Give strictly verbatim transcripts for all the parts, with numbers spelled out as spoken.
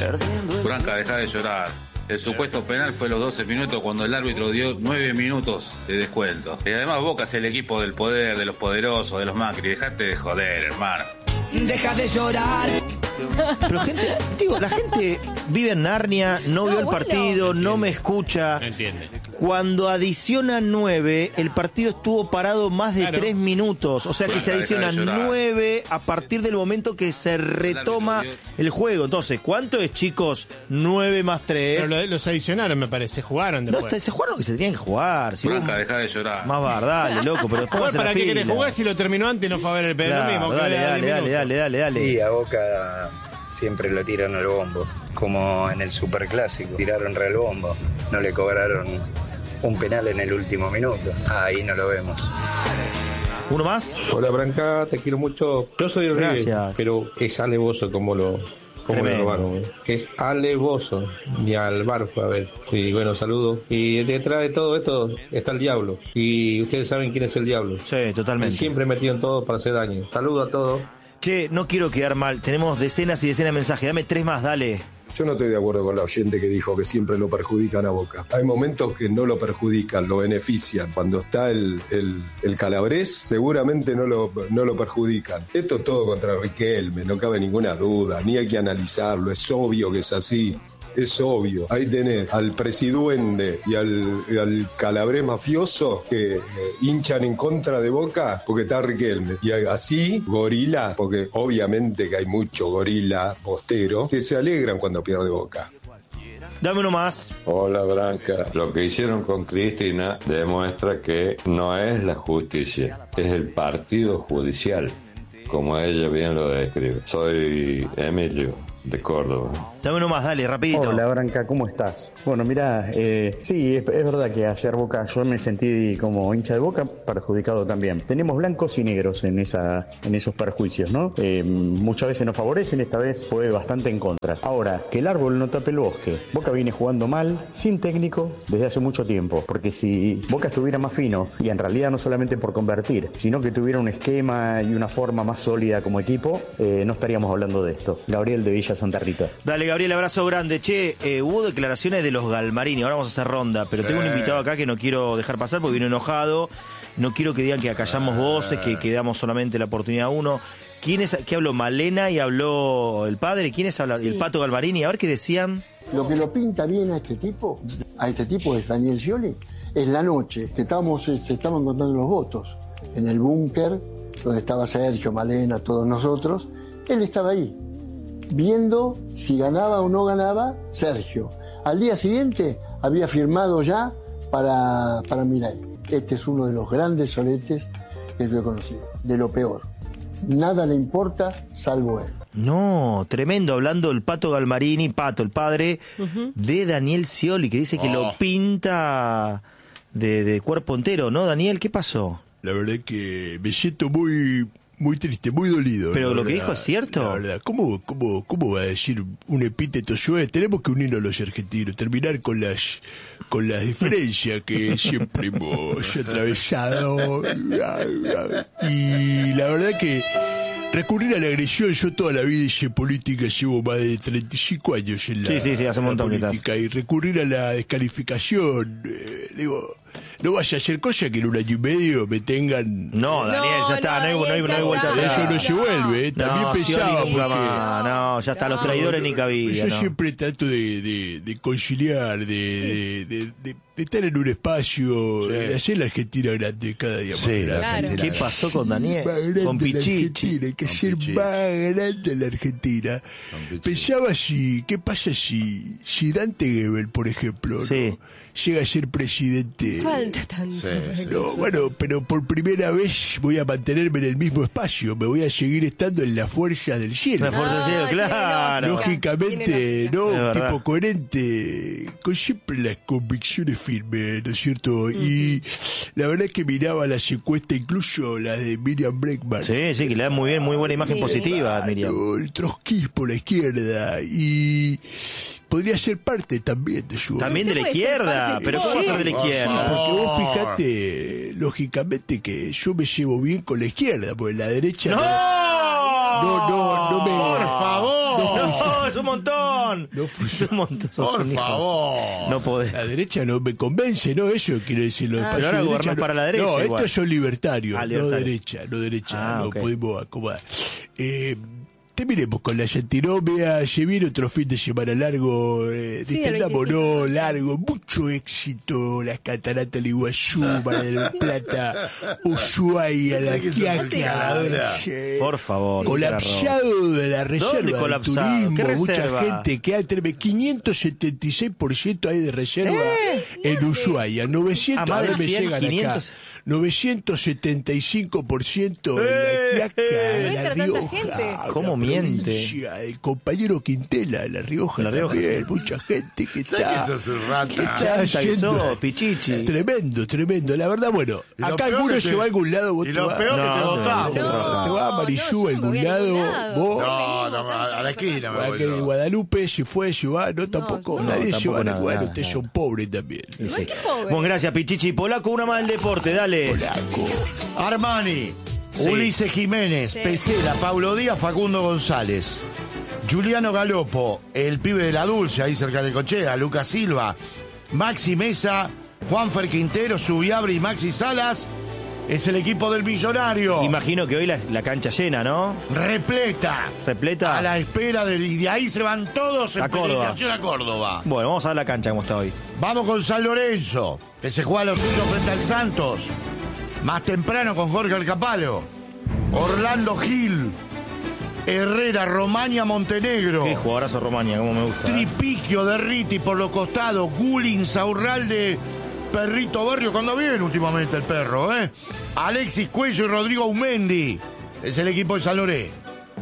Branca, dejá de llorar. El supuesto penal fue los doce minutos cuando el árbitro dio nueve minutos de descuento. Y además Boca es el equipo del poder, de los poderosos, de los Macri. Dejate de joder, hermano. Deja de llorar. Pero gente, digo, la gente vive en Narnia, no, no vio el bueno. partido, no me escucha. No entiende. Cuando adicionan nueve, el partido estuvo parado más de claro. tres minutos. O sea Blanca, que se adicionan nueve a partir del momento que se retoma el juego. Entonces, ¿cuánto es, chicos? Nueve más tres. Pero los adicionaron, me parece. Jugaron después. No, se jugaron lo que se tenían que jugar. Si Blanca, dejá de llorar. Más bardale, loco. Pero jugar para qué querés jugar si lo terminó antes no fue a ver el penal. Claro, mismo. Dale, dale, dale, dale, dale, dale. Sí, a Boca siempre lo tiran al bombo. Como en el Superclásico. Tiraron re al bombo. No le cobraron un penal en el último minuto. Ahí no lo vemos. ¿Uno más? Hola, Branca, te quiero mucho. Yo soy el River, pero es alevoso como lo, como lo robaron. ¿eh? Es alevoso. Ni al bar fue a ver. Y bueno, saludos. Y detrás de todo esto está el diablo. Y ustedes saben quién es el diablo. Sí, totalmente. Y siempre metido en todo para hacer daño. Saludos a todos. Che, no quiero quedar mal. Tenemos decenas y decenas de mensajes. Dame tres más, dale. Yo no estoy de acuerdo con la oyente que dijo que siempre lo perjudican a Boca. Hay momentos que no lo perjudican, lo benefician. Cuando está el, el, el Calabrés, seguramente no lo, no lo perjudican. Esto es todo contra Riquelme, no cabe ninguna duda, ni hay que analizarlo, es obvio que es así. Es obvio, ahí tenés al presiduende y al, y al Calabrés mafioso que eh, hinchan en contra de Boca porque está Riquelme. Y así, gorila, porque obviamente que hay mucho gorila bostero, que se alegran cuando pierde Boca. Dame uno más. Hola, Branca. Lo que hicieron con Cristina demuestra que no es la justicia, es el partido judicial, como ella bien lo describe. Soy Emilio, de Córdoba. Dame uno más, dale, rapidito. Hola, Branca, ¿cómo estás? Bueno, mirá, eh, sí, es, es verdad que ayer Boca, yo me sentí como hincha de Boca, perjudicado también. Tenemos blancos y negros en esa en esos perjuicios, ¿no? Eh, muchas veces nos favorecen, esta vez fue bastante en contra. Ahora, que el árbol no tape el bosque. Boca viene jugando mal, sin técnico, desde hace mucho tiempo. Porque si Boca estuviera más fino, y en realidad no solamente por convertir, sino que tuviera un esquema y una forma más sólida como equipo, eh, no estaríamos hablando de esto. Gabriel de Villa Santa Rita. Dale, Gabriel, abrazo grande. Che, eh, hubo declaraciones de los Galmarini, ahora vamos a hacer ronda, pero sí. Tengo un invitado acá que no quiero dejar pasar porque vino enojado. No quiero que digan que acallamos voces, que, que damos solamente la oportunidad a uno. ¿Quién es? ¿Qué habló Malena y habló el padre? ¿Quiénes hablaron? Sí. El Pato Galmarini. A ver qué decían. Lo que lo pinta bien a este tipo, a este tipo es Daniel Scioli, es la noche que estábamos, se estaban contando los votos en el búnker, donde estaba Sergio, Malena, todos nosotros. Él estaba ahí, viendo si ganaba o no ganaba Sergio. Al día siguiente había firmado ya para, para Milei. Este es uno de los grandes soletes que yo he conocido, de lo peor. Nada le importa salvo él. No, tremendo, hablando el Pato Galmarini, Pato, el padre uh-huh. de Daniel Scioli, que dice que oh. lo pinta de, de cuerpo entero, ¿no, Daniel? ¿Qué pasó? La verdad que me siento muy... muy triste, muy dolido. Pero lo verdad, que dijo es cierto. La verdad, ¿cómo, cómo, cómo va a decir un epíteto suave? Tenemos que unirnos los argentinos, terminar con las con las diferencias que siempre hemos atravesado. Y la verdad que recurrir a la agresión, yo toda la vida hice política, llevo más de treinta y cinco años en la, sí, sí, sí, hace un montón política, y recurrir a la descalificación, eh, digo... No vaya a hacer cosa que en un año y medio me tengan... No, Daniel, no, ya está, no, no, hay, no, hay, no hay vuelta atrás. Eso no se vuelve, ¿eh? También no, pensaba porque... Más. No, ya está, los traidores no, ni cabida. Yo no. siempre trato de, de, de conciliar, de, sí. de, de, de, de estar en un espacio, sí. de hacer la Argentina grande cada día más sí, grande. Claro. ¿Qué pasó con Daniel? Más grande con Pichichi. Hay que ser más grande la Argentina. Pensaba si, ¿qué pasa si, si Dante Gebel, por ejemplo, sí. ¿no? llega a ser presidente? Falta tanto. Sí, no, sí. Bueno, pero por primera vez voy a mantenerme en el mismo espacio. Me voy a seguir estando en la fuerza del cielo. La fuerza del cielo, claro. Lógicamente, ¿no? Un tipo coherente, con siempre las convicciones firmes, ¿no es cierto? Uh-huh. Y la verdad es que miraba las encuestas, incluso las de Miriam Bregman. Sí, sí, que le da muy bien, muy buena imagen sí. positiva a Miriam. El trotskismo por la izquierda. Y podría ser parte también de su... También de la izquierda, pero ¿cómo va a ser de la izquierda? Porque vos fijate, lógicamente, que yo me llevo bien con la izquierda, porque la derecha... ¡No! No, no, no me... Por favor. No, es un montón. No, es un montón. Sos Por un hijo. favor. No podés. La derecha no me convence, ¿no? Eso quiero decirlo. Ah, pero ahora gobernás no, para la derecha. No, igual. estos son libertarios, Ah, no libertario. derecha, no derecha. Ah, no okay. podemos acomodar. Eh, terminemos con la antinomia. Se viene otro fin de semana largo. Eh, Sí, el Distendámonos, largo. Mucho éxito. Las cataratas del Iguazú, Mar del Plata, Ushuaia, La Quiaca. Por favor. Colapsado de la reserva. ¿Dónde del colapsado? turismo, ¿Qué mucha reserva? gente que hay entre quinientos setenta y seis por ciento hay de reserva ¿Eh? en Ushuaia, novecientos, Ah, más a ver de me cien, llegan quinientos. acá, novecientos setenta y cinco por ciento en ¡Eh! La Quiaca, ¿No en La entra tanta Rioja, gente? una ¿Cómo miente? provincia, el compañero Quintela, en La Rioja, La Rioja, también, sí. mucha gente que ¿Sabes está, que sos un rata? que está Chanta que yendo- sos, Pichichi. Tremendo, tremendo. La verdad, bueno, Y lo acá peor alguno que se te- va a algún lado, vos y te lo vas- peor que te No, votamos. no, te vas a Marizú no, a yo no algún me voy a ningún lado, lado. vos... No, no, a la esquina me Acá voy en yo. Guadalupe se fue, se va, no, tampoco, no. nadie No, se va, tampoco nada, bueno, nada, ustedes nada. son pobres también. Sí, sí. qué pobre. Bueno, gracias, Pichichi. Polaco, una más del deporte, dale. Polaco. Armani, Sí. Ulises Jiménez, Sí. Pesela, Paulo Díaz, Facundo González, Juliano Galopo, el pibe de la Dulce, ahí cerca de Cochea, Lucas Silva, Maxi Mesa, Juanfer Quintero, Subiabre y Maxi Salas. Es el equipo del Millonario. Imagino que hoy la, la cancha llena, ¿no? Repleta. Repleta. A la espera de... Y de ahí se van todos en A Córdoba. peregrinación a Córdoba. Bueno, vamos a ver la cancha como está hoy. Vamos con San Lorenzo, que se juega los suyos frente al Santos. Más temprano con Jorge Alcapalo. Orlando Gil. Herrera, Romania, Montenegro. Qué jugadorazo Romania, como me gusta. ¿eh? Tripiquio de Riti por los costados. Gulin, Saurralde, Perrito Barrio. Cuando viene últimamente el perro, ¿eh? Alexis Cuello y Rodrigo Aumendi. Es el equipo de San Lorenzo.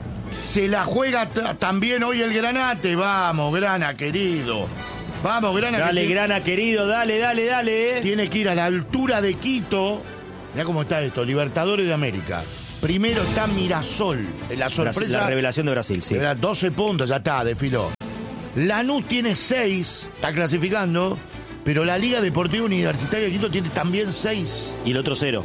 Se la juega t- también hoy el Granate. Vamos, Grana, querido. Vamos, Grana. Dale, que Grana, querido, dale, dale, dale. eh. tiene que ir a la altura de Quito. Mirá cómo está esto, Libertadores de América. Primero está Mirasol, en la sorpresa. La revelación de Brasil, sí. Era doce puntos, ya está, desfiló. Lanús tiene seis, está clasificando, pero la Liga Deportiva Universitaria de Quito tiene también seis. Y el otro cero.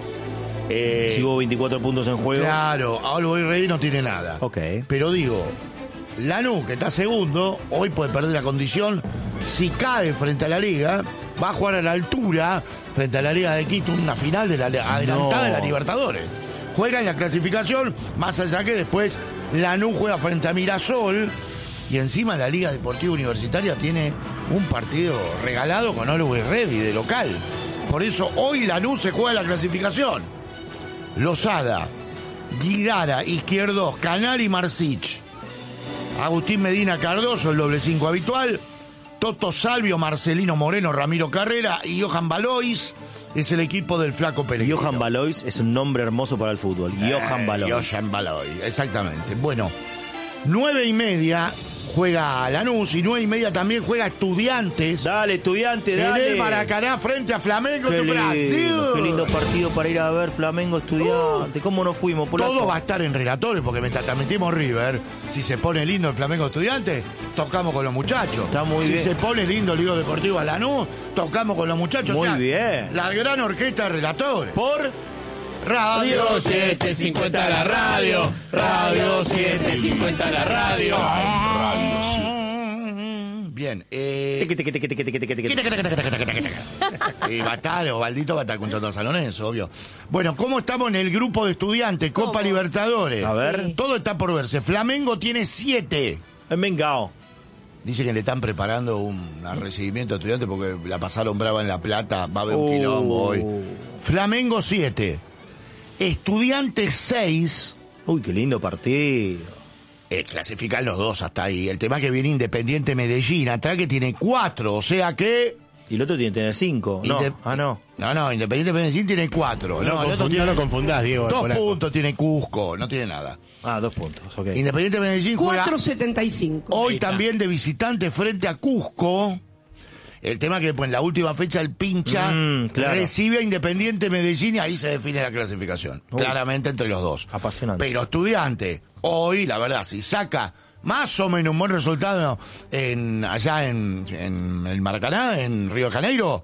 Eh, Si hubo veinticuatro puntos en juego. Claro, Always Ready no tiene nada. Ok. Pero digo, Lanús, que está segundo, hoy puede perder la condición. Si cae frente a la Liga, va a jugar a la altura frente a la Liga de Quito, una final de la adelantada No. de la Libertadores. Juega en la clasificación, más allá que después Lanús juega frente a Mirasol. Y encima la Liga Deportiva Universitaria tiene un partido regalado con Always Ready de local. Por eso hoy Lanús se juega la clasificación. Lozada, Guidara, Izquierdos, Canal y Marcich. Agustín Medina Cardoso, el doble cinco habitual. Toto Salvio, Marcelino Moreno, Ramiro Carrera y Johan Balois. Es el equipo del Flaco Pellegrino. Johan Balois es un nombre hermoso para el fútbol. Johan Eh, Balois. Johan Balois, exactamente. Bueno, nueve y media juega Lanús y nueve y media también juega Estudiantes. Dale, Estudiante, En dale. el Maracaná frente a Flamengo Qué de lindo, Brasil. qué lindo partido para ir a ver Flamengo Estudiante. ¿Cómo no fuimos? Polaco? Todo va a estar en relatores porque mientras metimos River, si se pone lindo el Flamengo Estudiante, tocamos con los muchachos. Está muy si bien. se pone lindo el Liga Deportivo a Lanús, tocamos con los muchachos. Muy O sea, bien. La gran orquesta de relatores. Por Radio setecientos cincuenta la radio, Radio setecientos cincuenta la radio. Bien, eh... Teque, teque, teque, teque, teque, teque, teque. Y va a estar, Ovaldito va a estar junto a San Lorenzo, obvio. Bueno, ¿cómo estamos en el grupo de estudiantes? Copa ¿Cómo? Libertadores. A ver. Sí. Todo está por verse. Flamengo tiene siete. En Mengao. Dice que le están preparando un recibimiento a estudiantes porque la pasaron brava en La Plata. Va a haber un Oh. quilombo hoy. Flamengo siete. Estudiantes seis. Uy, qué lindo partido. Eh, clasifican los dos hasta ahí. El tema es que viene Independiente Medellín. Atrás que tiene cuatro. O sea que... Y el otro tiene que tener cinco. No. Inde- Ah, no. No, no, Independiente Medellín tiene cuatro. No, No, el confund- otro tiene no lo confundás, Diego. el dos polaco. puntos, tiene Cusco, no tiene nada. Ah, dos puntos. Ok. Independiente Medellín juega cuatro setenta y cinco. hoy también de visitante frente a Cusco. El tema que pues, en la última fecha el pincha Mm, claro. recibe a Independiente Medellín y ahí se define la clasificación. Uy. Claramente entre los dos. Apasionante. Pero Estudiante, hoy, la verdad, si saca más o menos un buen resultado en allá en, en el Maracaná, en Río de Janeiro,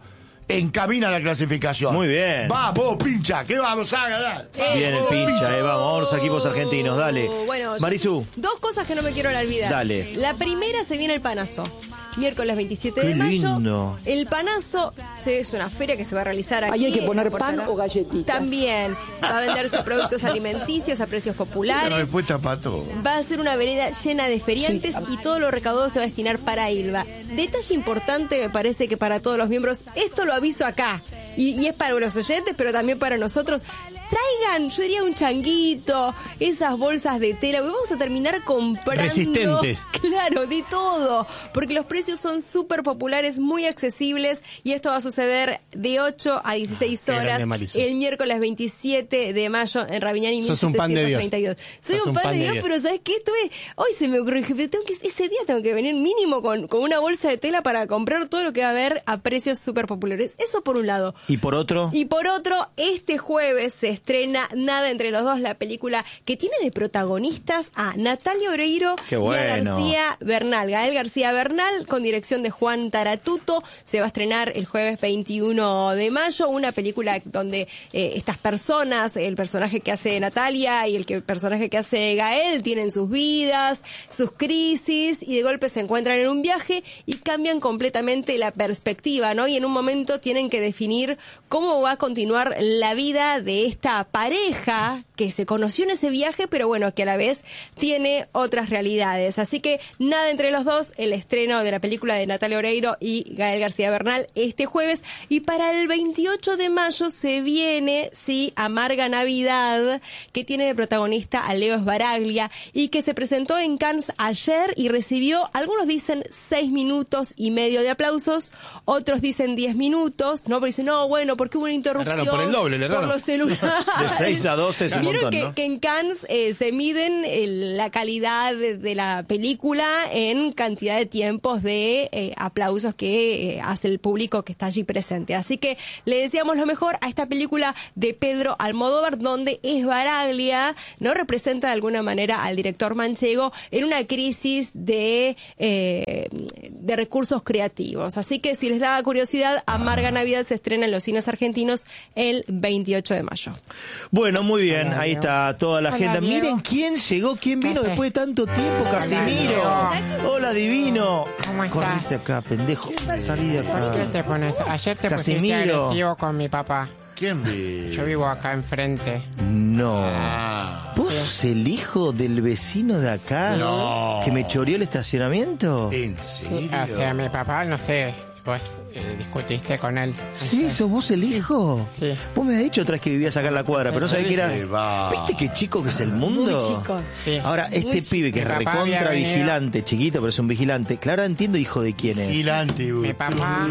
encamina la clasificación. Muy bien. Vamos, pincha, ¿qué vamos a ganar? Eh, bien el pincha, eh, vamos, vamos a los equipos argentinos, dale. Bueno, Marisú. Dos cosas que no me quiero olvidar. Dale. La primera, se viene el Panazo. Miércoles veintisiete Qué de mayo. lindo. El Panazo se- es una feria que se va a realizar aquí. Ahí hay que poner en pan Portela. o galletitas. También va a venderse productos alimenticios a precios populares. respuesta para todo. Va a ser una vereda llena de feriantes y todo lo recaudado se va a destinar para Ilva. Detalle importante, me parece que para todos los miembros, esto lo aviso acá. Y, y es para los oyentes, pero también para nosotros. Traigan, yo diría un changuito, esas bolsas de tela, vamos a terminar comprando. Resistentes. Claro, de todo. Porque los precios son súper populares, muy accesibles. Y esto va a suceder de ocho a dieciséis Qué horas. grande, Marisol. El miércoles veintisiete de mayo en Raviñani Sos un pan de Dios. mil setecientos treinta y dos. Soy Sos un pan, de Dios, pero ¿sabes qué? Estuve, hoy se me ocurrió, dije, tengo que, ese día tengo que venir mínimo con, con una bolsa de tela para comprar todo lo que va a haber a precios súper populares. Eso por un lado. ¿Y por otro? Y por otro, este jueves se estrena Nada entre los dos, la película que tiene de protagonistas a Natalia Oreiro Qué y a bueno. García Bernal. Gael García Bernal, con dirección de Juan Taratuto, se va a estrenar el jueves veintiuno de mayo, una película donde eh, estas personas, el personaje que hace Natalia y el que, personaje que hace Gael, tienen sus vidas, sus crisis, y de golpe se encuentran en un viaje y cambian completamente la perspectiva, ¿no? Y en un momento tienen que definir cómo va a continuar la vida de esta pareja que se conoció en ese viaje, pero bueno, que a la vez tiene otras realidades. Así que Nada entre los dos, el estreno de la película de Natalia Oreiro y Gael García Bernal este jueves. Y para el veintiocho de mayo se viene, sí, Amarga Navidad, que tiene de protagonista a Leo Sbaraglia y que se presentó en Cannes ayer y recibió, algunos dicen seis minutos y medio de aplausos, otros dicen diez minutos, ¿no? Porque dicen, no, bueno, porque hubo una interrupción Le erraron por el doble, le por erraron. los celulares. De seis a doce es un Vieron montón, que, ¿no? que en Cannes eh, se miden el- la calidad de, de la película en cantidad de tiempos de eh, aplausos que eh, hace el público que está allí presente. Así que le deseamos lo mejor a esta película de Pedro Almodóvar, donde Sbaraglia no representa de alguna manera al director manchego en una crisis de, eh, de recursos creativos. Así que si les da curiosidad, Amarga Navidad se estrena en los cines argentinos el veintiocho de mayo. Bueno, muy bien, ahí está toda la Hola, agenda. Diego. Miren quién llegó, quién vino después de tanto tiempo, Casimiro. Hola, divino. ¿Cómo estás? Corriste acá, pendejo. Salí de acá. ¿Por qué te pones? Ayer te pusiste Casimiro. agresivo con mi papá. ¿Quién vi? Yo vivo acá enfrente. No. Ah. ¿Vos sos el hijo del vecino de acá? No. ¿Que me choreó el estacionamiento? ¿En Sí, serio? o sea, mi papá, no sé, vos eh, discutiste con él. Sí, ¿sos vos el hijo? Sí. Vos me has dicho otra vez que vivías acá en la cuadra, pero no sabía que era... Ahí va. ¿Viste qué chico que es el mundo? Muy chico. Sí. Ahora, este Muy pibe que es chico. Mi papá había recontra venido- vigilante, chiquito, pero es un vigilante. Claro, entiendo hijo de quién es. Vigilante, Mi vos. papá-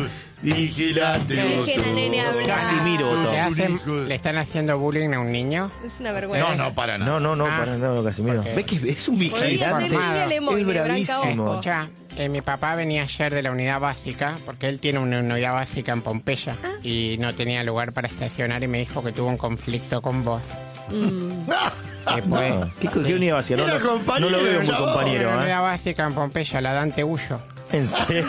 Vigilante, vos. Dejen al nene hablar. Casimiro, ¿Le, votó. hacen- hijo de- ¿Le están haciendo bullying a un niño? Es una vergüenza. No, no, para nada. No, no, no, Ah, para nada, no, Casimiro. porque- ¿Ves que es un Podría ser vigilante? Lilia Lemoyne, Es Branca bravísimo. Ojo. Escucha, eh, mi papá venía ayer de la unidad básica, porque él tiene una unidad básica en Pompeya, Ah. y no tenía lugar para estacionar y me dijo que tuvo un conflicto con vos. Mm. Que puede- No, ¿Qué, qué unidad vacía? No, Era no, compañero, no lo veo muy chabón. compañero, Una ¿eh? unidad básica en Pompeya, la Dante Ullo. En serio.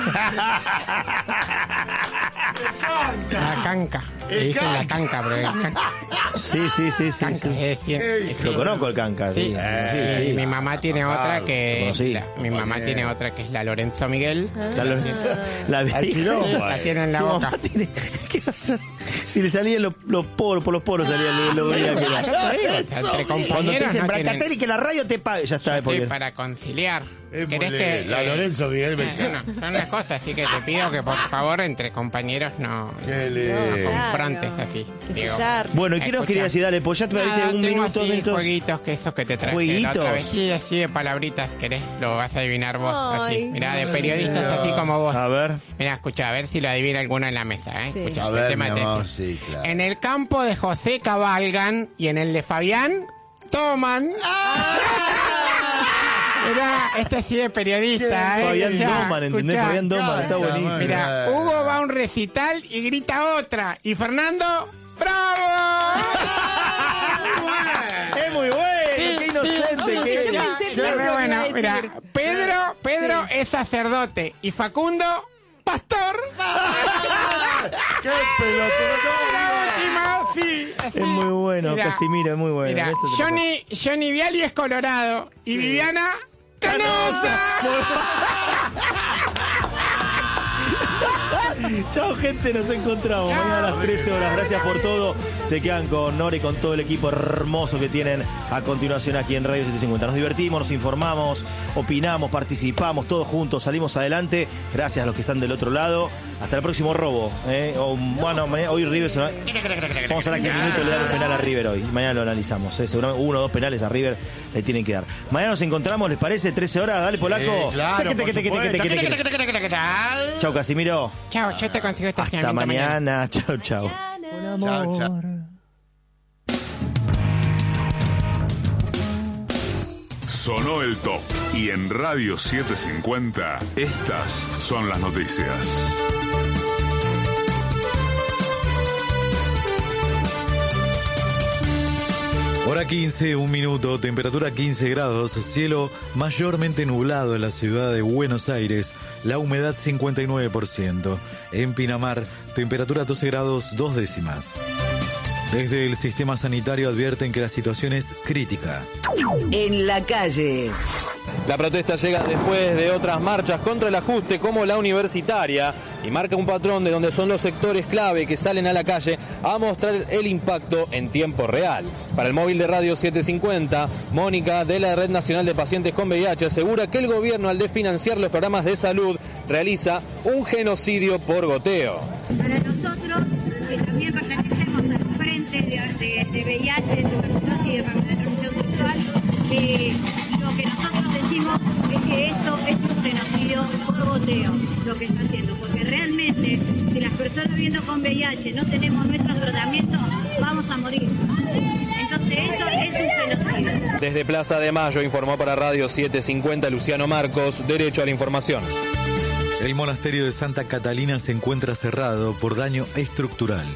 La canca. Le dicen la canca, pero es canca. Sí, sí, sí, sí. Canca, sí. es cien- es Lo cien- conozco el canca. Sí, Sí, eh, sí, sí. mi mamá tiene otra Lo que conocí. la- mi mamá tiene otra que es la Lorenzo Miguel. La, la, la, Al quilombo, La tiene en la Tu boca. mamá tiene- ¿Qué va a hacer? Si le salían los, los poros, por los poros salían lo veía que era. Yo te digo, o sea, entre Cuando te compañeros dicen no tienen- Brancatelli que la radio te pague, ya está. Yo estoy Porque... para conciliar. Es muy ¿Querés lindo. que La eh, Lorenzo Miguel me eh, encanta. no, son las cosas, así que te pido que por favor entre compañeros no, Qué no lindo. confrontes Claro. así. Que se Digo, charle. Bueno, ¿y qué nos escucha. querías decir? Dale, pues ya te Nada, perdiste un tengo minuto así de estos. jueguitos que esos que te traje la ¿Jueguitos? otra vez. Sí, así de palabritas, querés, lo vas a adivinar vos. Ay. Así. Mirá, de periodistas así como vos. A ver. Mira, escucha, a ver si lo adivina alguno en la mesa, ¿eh? Sí. Escucha, A ver, presteme mi amor, atención. sí, claro. En el campo de José cabalgan y en el de Fabián toman. Mirá, este sí es periodista, ¿eh? Fabián Escuchá, Doman, ¿entendés? escuchá. Fabián Doman, está buenísimo. Mira, Hugo va a un recital y grita otra. Y Fernando, ¡bravo! Es muy bueno, qué inocente obvio que que es. yo Ya, pensé ya que re iba a bueno, decir. mira, Pedro, Pedro es sacerdote y Facundo, pastor. ¡Qué pelotudo! Sí, así. Es muy bueno, Mirá, Casimiro, es muy bueno. Mira, Esto te Johnny, Johnny Viali es colorado y Sí. Viviana Canosa. Chao, gente, nos encontramos Chao. mañana a las trece horas. Gracias por todo. Se quedan con Nora y con todo el equipo hermoso que tienen a continuación aquí en Radio setecientos cincuenta. Nos divertimos, nos informamos, opinamos, participamos, todos juntos, salimos adelante. Gracias a los que están del otro lado. Hasta el próximo robo. ¿eh? O, bueno, mañana- hoy River se va- vamos a ver a qué minuto le dan un penal a River hoy. Mañana lo analizamos. ¿eh? Seguramente uno o dos penales a River le tienen que dar. Mañana nos encontramos, ¿les parece? trece horas. Dale, Polaco. Claro, Teque, teque, por teque, teque, teque, teque, teque. supuesto. Chao, Casimiro. Chao, yo te consigo Hasta estacionamiento mañana. Chao, chao. Chao, chao. Sonó el top y en Radio setecientos cincuenta estas son las noticias. Hora quince, un minuto, temperatura quince grados, cielo mayormente nublado en la ciudad de Buenos Aires, la humedad cincuenta y nueve por ciento. En Pinamar, temperatura doce grados, dos décimas. Desde el sistema sanitario advierten que la situación es crítica. En la calle. La protesta llega después de otras marchas contra el ajuste como la universitaria y marca un patrón de donde son los sectores clave que salen a la calle a mostrar el impacto en tiempo real. Para el móvil de Radio setecientos cincuenta, Mónica de la Red Nacional de Pacientes con V I H asegura que el gobierno al desfinanciar los programas de salud realiza un genocidio por goteo. Para nosotros, que también pertenecemos al Frente de, de, de V I H, de tuberculosis y de enfermedad de transmisión sexual, eh, lo que nosotros decimos es que esto es un genocidio por goteo, lo que está haciendo, porque realmente si las personas viviendo con V I H no tenemos nuestros tratamientos, vamos a morir. Entonces eso es un genocidio. Desde Plaza de Mayo informó para Radio setecientos cincuenta Luciano Marcos, Derecho a la Información. El monasterio de Santa Catalina se encuentra cerrado por daño estructural.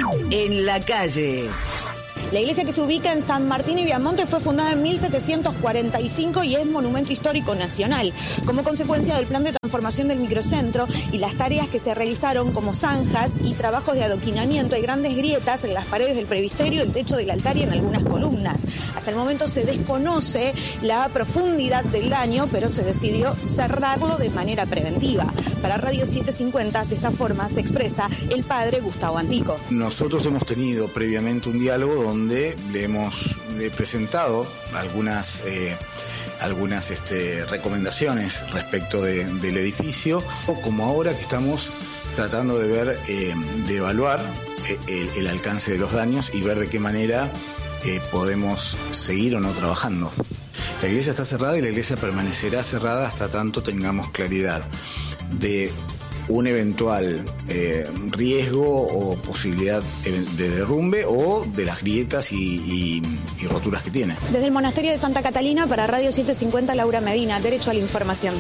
En la calle. La iglesia que se ubica en San Martín y Viamonte fue fundada en mil setecientos cuarenta y cinco y es monumento histórico nacional. Como consecuencia del plan de transformación del microcentro y las tareas que se realizaron como zanjas y trabajos de adoquinamiento, hay grandes grietas en las paredes del presbiterio, el techo del altar y en algunas columnas. Hasta el momento se desconoce la profundidad del daño, pero se decidió cerrarlo de manera preventiva. Para Radio setecientos cincuenta, de esta forma se expresa el padre Gustavo Antico. Nosotros hemos tenido previamente un diálogo donde le hemos le he presentado algunas eh, algunas este, recomendaciones respecto de, del edificio, como ahora que estamos tratando de ver, eh, de evaluar eh, el, el alcance de los daños y ver de qué manera eh, podemos seguir o no trabajando. La iglesia está cerrada y la iglesia permanecerá cerrada hasta tanto tengamos claridad de un eventual eh, riesgo o posibilidad de derrumbe o de las grietas y, y, y roturas que tiene. Desde el monasterio de Santa Catalina para Radio setecientos cincuenta, Laura Medina, Derecho a la Información.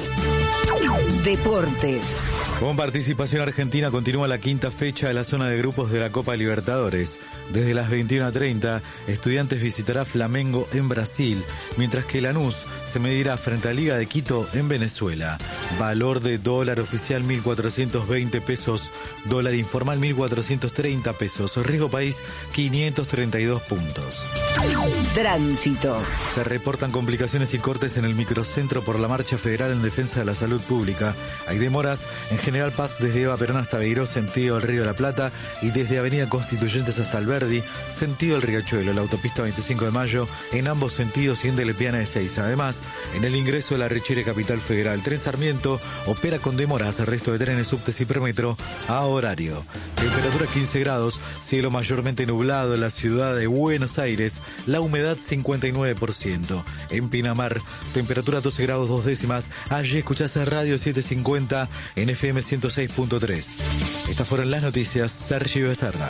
Deportes. Con participación argentina continúa la quinta fecha de la zona de grupos de la Copa Libertadores. Desde las veintiuna treinta, Estudiantes visitará Flamengo en Brasil, mientras que Lanús se medirá frente a Liga de Quito en Venezuela. Valor de dólar oficial mil cuatrocientos veinte pesos, dólar informal mil cuatrocientos treinta pesos, riesgo país quinientos treinta y dos puntos. Tránsito. Se reportan complicaciones y cortes en el microcentro por la marcha federal en defensa de la salud pública. Hay demoras en General Paz desde Eva Perón hasta Beiró, sentido del Río de la Plata, y desde Avenida Constituyentes hasta Alberdi, sentido del Riachuelo, la autopista veinticinco de mayo, en ambos sentidos y en Delepiana de Seiza. Además, en el ingreso de la Richere Capital Federal, Tren Sarmiento opera con demoras el resto de trenes, subtes y premetro a horario. Temperatura quince grados, cielo mayormente nublado en la ciudad de Buenos Aires, la humedad cincuenta y nueve por ciento. En Pinamar, temperatura doce grados dos décimas. Allí escuchás en Radio setecientos cincuenta en F M ciento seis punto tres. Estas fueron las noticias. Sergio Becerra.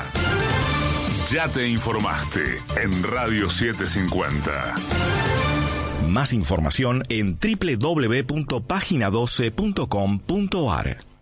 Ya te informaste en Radio setecientos cincuenta. Más información en doble u doble u doble u punto página doce punto com punto a r.